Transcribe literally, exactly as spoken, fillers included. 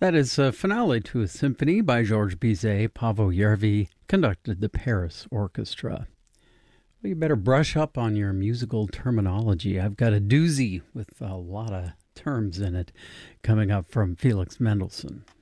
That is a finale to a symphony by Georges Bizet. Paavo Järvi conducted the Paris Orchestra. Well, you better brush up on your musical terminology. I've got a doozy with a lot of terms in it coming up from Felix Mendelssohn.